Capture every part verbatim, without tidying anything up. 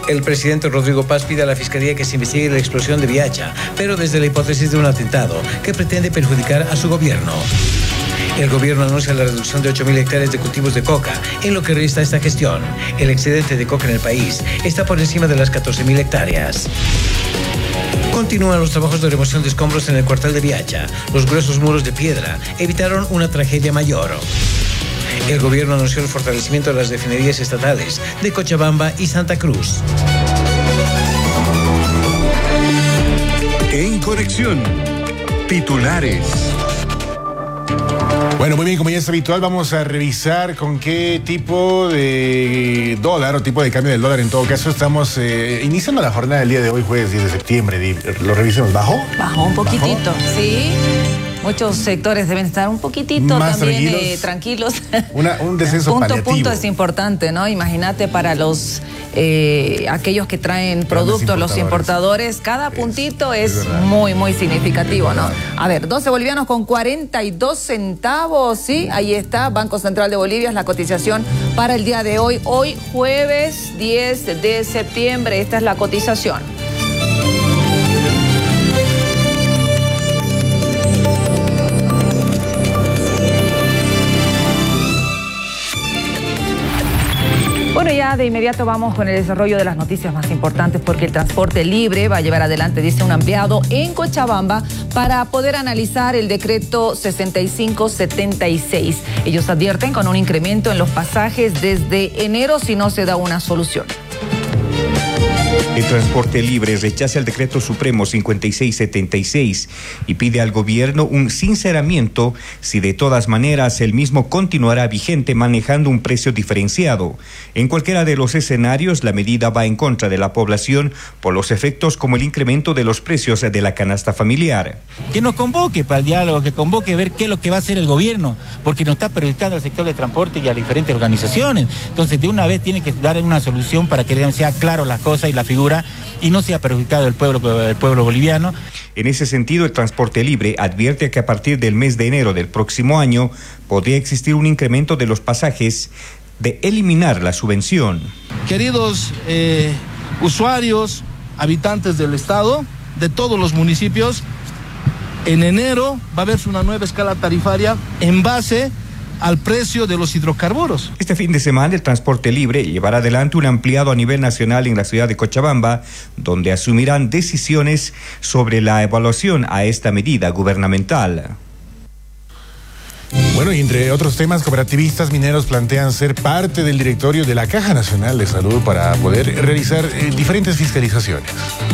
El presidente Rodrigo Paz pide a la Fiscalía que se investigue la explosión de Viacha, pero desde la hipótesis de un atentado que pretende perjudicar a su gobierno. El gobierno anuncia la reducción de ocho mil hectáreas de cultivos de coca en lo que resta esta gestión. El excedente de coca en el país está por encima de las catorce mil hectáreas. Continúan los trabajos de remoción de escombros en el cuartel de Viacha. Los gruesos muros de piedra evitaron una tragedia mayor. El gobierno anunció el fortalecimiento de las refinerías estatales de Cochabamba y Santa Cruz. En conexión, titulares. Bueno, muy bien, como ya es habitual, vamos a revisar con qué tipo de dólar o tipo de cambio del dólar en todo caso estamos eh, iniciando la jornada del día de hoy, jueves diez de septiembre. Lo revisemos. ¿Bajó? Bajó un poquitito, ¿Bajó? Sí. Muchos sectores deben estar un poquitito más también tranquilos. Eh, tranquilos. Una, un descenso punto paliativo. Punto es importante, ¿no? Imagínate para los eh, aquellos que traen productos, los importadores, cada puntito es, es, es muy, muy significativo, ¿no? A ver, doce bolivianos con cuarenta y dos centavos, ¿sí? Ahí está, Banco Central de Bolivia, es la cotización para el día de hoy. Hoy, jueves diez de septiembre, esta es la cotización. Bueno, ya de inmediato vamos con el desarrollo de las noticias más importantes porque el transporte libre va a llevar adelante, dice, un ampliado en Cochabamba para poder analizar el decreto sesenta y cinco setenta y seis. Ellos advierten con un incremento en los pasajes desde enero si no se da una solución. El transporte libre rechaza el decreto supremo cincuenta y seis setenta y seis y pide al gobierno un sinceramiento si de todas maneras el mismo continuará vigente manejando un precio diferenciado. En cualquiera de los escenarios, la medida va en contra de la población por los efectos como el incremento de los precios de la canasta familiar. Que nos convoque para el diálogo, que convoque a ver qué es lo que va a hacer el gobierno, porque nos está perjudicando al sector de transporte y a las diferentes organizaciones. Entonces, de una vez tiene que dar una solución para que sea claro las cosas y la figura y no sea perjudicado el pueblo, el pueblo boliviano. En ese sentido, el transporte libre advierte que a partir del mes de enero del próximo año podría existir un incremento de los pasajes de eliminar la subvención. Queridos eh, usuarios, habitantes del estado, de todos los municipios, en enero va a haber una nueva escala tarifaria en base al precio de los hidrocarburos. Este fin de semana el transporte libre llevará adelante un ampliado a nivel nacional en la ciudad de Cochabamba, donde asumirán decisiones sobre la evaluación a esta medida gubernamental. Bueno, y entre otros temas, cooperativistas mineros plantean ser parte del directorio de la Caja Nacional de Salud para poder realizar eh, diferentes fiscalizaciones.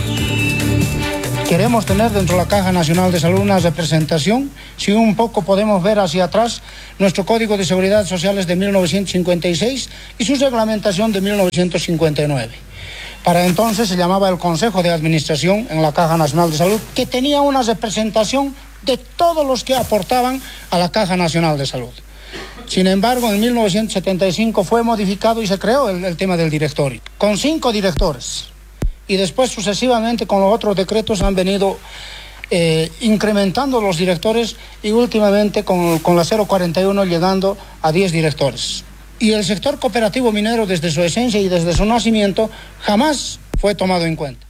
Queremos tener dentro de la Caja Nacional de Salud una representación. Si un poco podemos ver hacia atrás, nuestro Código de Seguridad Social es de mil novecientos cincuenta y seis y su reglamentación de mil novecientos cincuenta y nueve. Para entonces se llamaba el Consejo de Administración en la Caja Nacional de Salud, que tenía una representación de todos los que aportaban a la Caja Nacional de Salud. Sin embargo, en mil novecientos setenta y cinco fue modificado y se creó el, el tema del directorio, con cinco directores. Y después sucesivamente con los otros decretos han venido eh, incrementando los directores y últimamente con, con la cero cuarenta y uno llegando a diez directores. Y el sector cooperativo minero desde su esencia y desde su nacimiento jamás fue tomado en cuenta.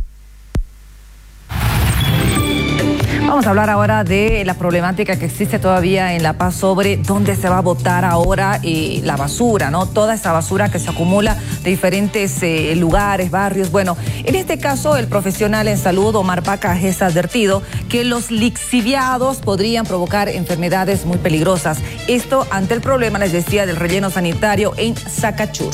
Vamos a hablar ahora de la problemática que existe todavía en La Paz sobre dónde se va a botar ahora eh, la basura, ¿no? Toda esa basura que se acumula de diferentes eh, lugares, barrios. Bueno, en este caso, el profesional en salud, Omar Paca, es advertido que los lixiviados podrían provocar enfermedades muy peligrosas. Esto ante el problema, les decía, del relleno sanitario en Sacachuro.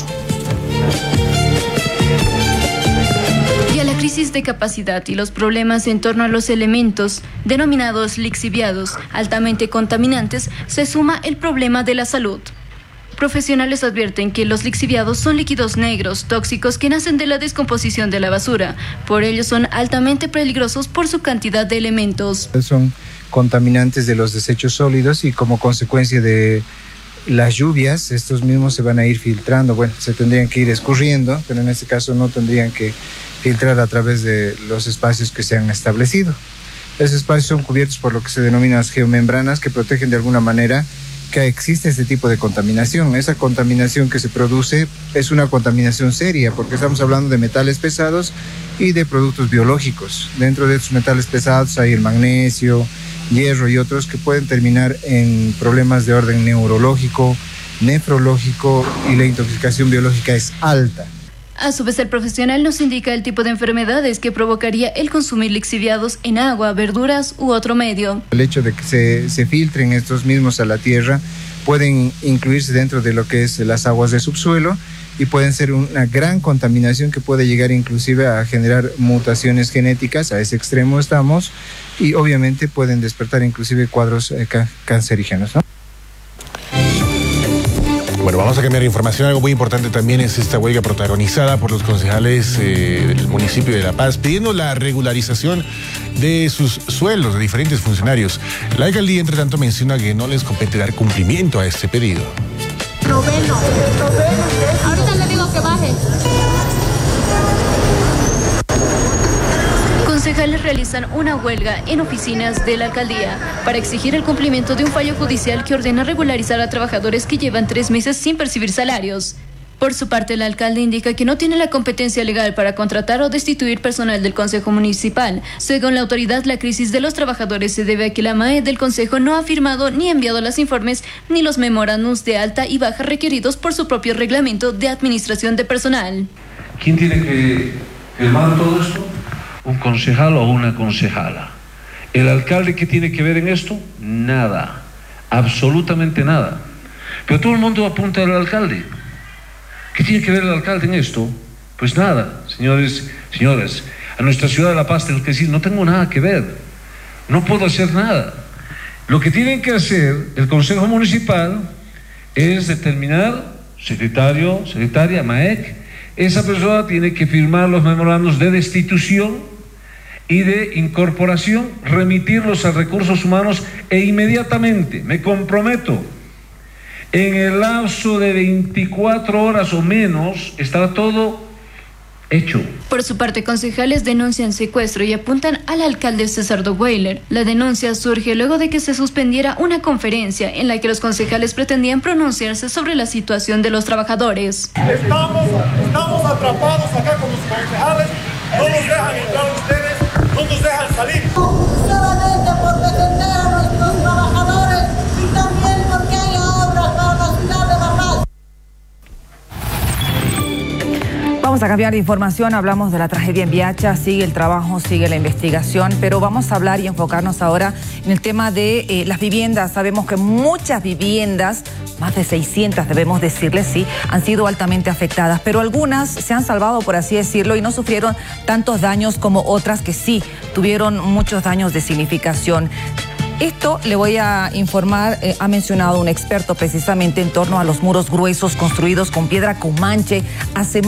Y a la crisis de capacidad y los problemas en torno a los elementos denominados lixiviados altamente contaminantes, se suma el problema de la salud. Profesionales advierten que los lixiviados son líquidos negros tóxicos que nacen de la descomposición de la basura. Por ello son altamente peligrosos por su cantidad de elementos. Son contaminantes de los desechos sólidos y como consecuencia de las lluvias, estos mismos se van a ir filtrando. Bueno, se tendrían que ir escurriendo, pero en este caso no tendrían que filtrar a través de los espacios que se han establecido. Esos espacios son cubiertos por lo que se denominan las geomembranas, que protegen de alguna manera que existe este tipo de contaminación. Esa contaminación que se produce es una contaminación seria porque estamos hablando de metales pesados y de productos biológicos. Dentro de estos metales pesados hay el magnesio, hierro y otros que pueden terminar en problemas de orden neurológico, nefrológico, y la intoxicación biológica es alta. A su vez, el profesional nos indica el tipo de enfermedades que provocaría el consumir lixiviados en agua, verduras u otro medio. El hecho de que se, se filtren estos mismos a la tierra pueden incluirse dentro de lo que es las aguas de subsuelo y pueden ser una gran contaminación que puede llegar inclusive a generar mutaciones genéticas, a ese extremo estamos, y obviamente pueden despertar inclusive cuadros eh, ca- cancerígenos, ¿no? Bueno, vamos a cambiar de información. Algo muy importante también es esta huelga protagonizada por los concejales eh, del municipio de La Paz, pidiendo la regularización de sus sueldos de diferentes funcionarios. La alcaldía, entre tanto, menciona que no les compete dar cumplimiento a este pedido. Noveno. Ahorita le digo que baje. Concejales realizan una huelga en oficinas de la alcaldía para exigir el cumplimiento de un fallo judicial que ordena regularizar a trabajadores que llevan tres meses sin percibir salarios. Por su parte, el alcalde indica que no tiene la competencia legal para contratar o destituir personal del Consejo Municipal. Según la autoridad, la crisis de los trabajadores se debe a que la M A E del Consejo no ha firmado ni enviado los informes ni los memorándums de alta y baja requeridos por su propio reglamento de administración de personal. ¿Quién tiene que firmar todo esto? Un concejal o una concejala. ¿El alcalde qué tiene que ver en esto? Nada, absolutamente nada. Pero todo el mundo apunta al alcalde. ¿Qué tiene que ver el alcalde en esto? Pues nada, señores, señoras. A nuestra ciudad de La Paz tengo que decir, no tengo nada que ver. No puedo hacer nada. Lo que tienen que hacer el Consejo Municipal es determinar, secretario, secretaria, M A E C, esa persona tiene que firmar los memorandos de destitución y de incorporación, remitirlos a recursos humanos e inmediatamente, me comprometo, en el lapso de veinticuatro horas o menos, estará todo hecho. Por su parte, concejales denuncian secuestro y apuntan al alcalde César Weiler. La denuncia surge luego de que se suspendiera una conferencia en la que los concejales pretendían pronunciarse sobre la situación de los trabajadores. Estamos, estamos atrapados acá con los concejales, no nos dejan entrar ustedes, no nos dejan salir. Solamente por defender a nuestros trabajadores y también porque hay obras para la ciudad de La Paz. Vamos a cambiar de información, hablamos de la tragedia en Viacha, sigue el trabajo, sigue la investigación, pero vamos a hablar y enfocarnos ahora en el tema de eh, las viviendas. Sabemos que muchas viviendas, más de seiscientas debemos decirles, sí, han sido altamente afectadas, pero algunas se han salvado, por así decirlo, y no sufrieron tantos daños como otras que sí tuvieron muchos daños de significación. Esto le voy a informar, eh, ha mencionado un experto precisamente en torno a los muros gruesos construidos con piedra comanche hace